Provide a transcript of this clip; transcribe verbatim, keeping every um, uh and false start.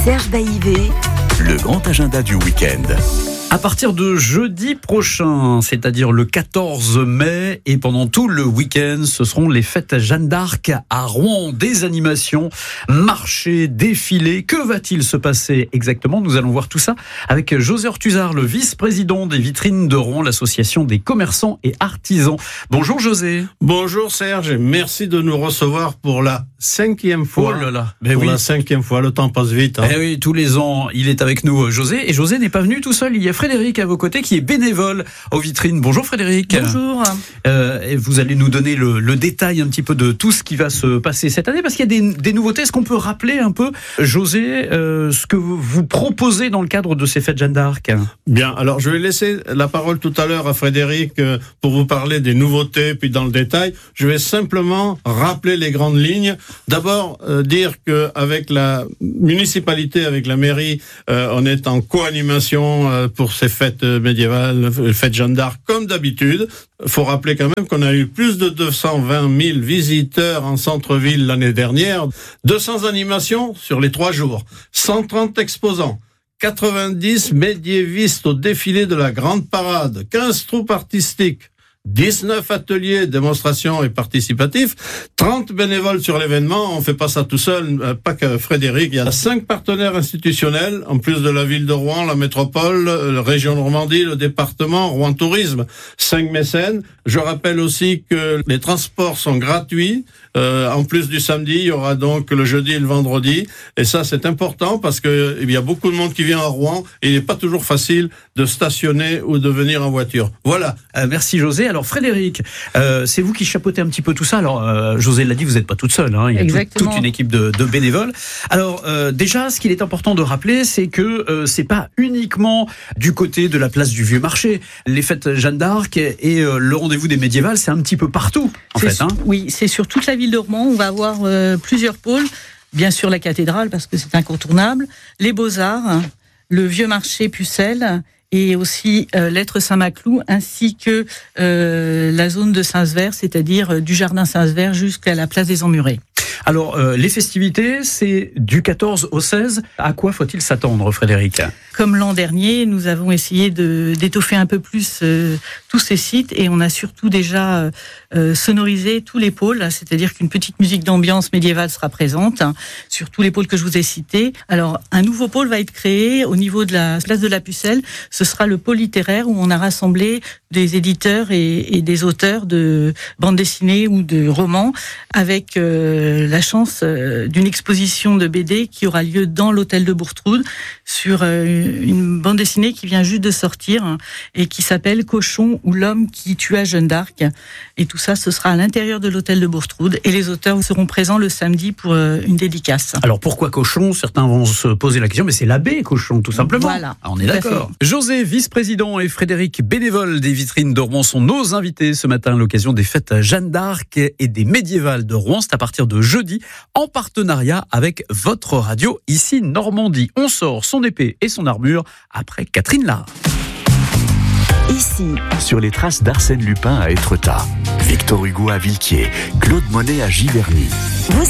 Serge Baillivet, le grand agenda du week-end. À partir de jeudi prochain, c'est-à-dire le quatorze mai, et pendant tout le week-end, ce seront les fêtes Jeanne d'Arc à Rouen. Des animations, marchés, défilés. Que va-t-il se passer exactement ? Nous allons voir tout ça avec José Ortuzar, le vice-président des vitrines de Rouen, l'association des commerçants et artisans. Bonjour José. Bonjour Serge, et merci de nous recevoir pour la cinquième fois. Oh là là, ben pour oui. la cinquième fois, le temps passe vite. Hein. Eh oui, tous les ans, il est avec nous, José. Et José n'est pas venu tout seul, il y a Frédéric à vos côtés qui est bénévole aux vitrines. Bonjour Frédéric. Bonjour. Euh, et vous allez nous donner le, le détail un petit peu de tout ce qui va se passer cette année, parce qu'il y a des, des nouveautés. Est-ce qu'on peut rappeler un peu, José, euh, ce que vous, vous proposez dans le cadre de ces fêtes Jeanne d'Arc ? Bien, alors je vais laisser la parole tout à l'heure à Frédéric euh, pour vous parler des nouveautés, puis dans le détail. Je vais simplement rappeler les grandes lignes. D'abord, euh, dire qu'avec la municipalité, avec la mairie, euh, on est en co-animation euh, pour ces fêtes médiévales, fêtes Jeanne d'Arc, comme d'habitude. Il faut rappeler quand même qu'on a eu plus de deux cent vingt mille visiteurs en centre-ville l'année dernière, deux cents animations sur les trois jours, cent trente exposants, quatre-vingt-dix médiévistes au défilé de la Grande Parade, quinze troupes artistiques, dix-neuf ateliers, démonstrations et participatifs, trente bénévoles sur l'événement. On fait pas ça tout seul, pas que Frédéric. Il y a cinq partenaires institutionnels, en plus de la ville de Rouen, la métropole, la région Normandie, le département, Rouen Tourisme, cinq mécènes. Je rappelle aussi que les transports sont gratuits. Euh, en plus du samedi, il y aura donc le jeudi et le vendredi. Et ça, c'est important parce que il y a beaucoup de monde qui vient à Rouen et il n'est pas toujours facile de stationner ou de venir en voiture. Voilà. Euh, merci José. Alors Frédéric, euh, c'est vous qui chapeautez un petit peu tout ça. Alors euh, José l'a dit, vous n'êtes pas toute seule. Hein. Il y a tout, toute une équipe de, de bénévoles. Alors euh, déjà, ce qu'il est important de rappeler, c'est que euh, c'est pas uniquement du côté de la place du Vieux Marché. Les fêtes Jeanne d'Arc et, et euh, le rendez-vous des médiévales, c'est un petit peu partout en c'est fait. Su- hein. Oui, c'est sur toute la ville de Rouen. On va avoir euh, plusieurs pôles. Bien sûr la cathédrale parce que c'est incontournable. Les Beaux-Arts, le Vieux Marché Pucelle. Et aussi euh, l'Être Saint-Maclou, ainsi que euh, la zone de Saint-Sever, c'est-à-dire euh, du jardin Saint-Sever jusqu'à la place des Emmurés. Alors, euh, les festivités, c'est du quatorze au seize. À quoi faut-il s'attendre, Frédéric ? Comme l'an dernier, nous avons essayé de, d'étoffer un peu plus euh, tous ces sites et on a surtout déjà euh, sonorisé tous les pôles, c'est-à-dire qu'une petite musique d'ambiance médiévale sera présente hein, sur tous les pôles que je vous ai cités. Alors, un nouveau pôle va être créé au niveau de la place de la Pucelle. Ce sera le pôle littéraire où on a rassemblé des éditeurs et, et des auteurs de bandes dessinées ou de romans avec euh, la chance euh, d'une exposition de B D qui aura lieu dans l'hôtel de Bourtroude sur euh, une bande dessinée qui vient juste de sortir hein, et qui s'appelle Cochon ou l'homme qui tua Jeanne d'Arc. Et tout ça, ce sera à l'intérieur de l'hôtel de Bourtroude et les auteurs seront présents le samedi pour euh, une dédicace. Alors pourquoi Cochon ? Certains vont se poser la question, mais c'est l'abbé Cochon, tout simplement. Voilà. Ah, on est d'accord. José, vice-président, et Frédéric, bénévole des vitrines de Rouen, sont nos invités ce matin à l'occasion des fêtes Jeanne d'Arc et des médiévales de Rouen. C'est à partir de jeudi, en partenariat avec votre radio ici Normandie. On sort son épée et son armure après Catherine Lara. ici, Sur les traces d'Arsène Lupin à Étretat, Victor Hugo à Villequier, Claude Monet à Giverny. vous